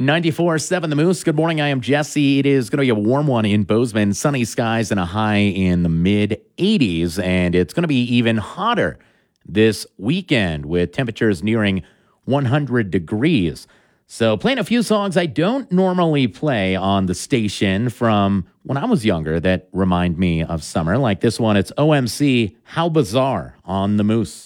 94.7 The Moose. Good morning. I am Jesse. It is going to be a warm one in Bozeman. Sunny skies and a high in the mid 80s. And it's going to be even hotter this weekend with temperatures nearing 100 degrees. So playing a few songs I don't normally play on the station from when I was younger that remind me of summer. Like this one, it's OMC, How Bizarre on The Moose.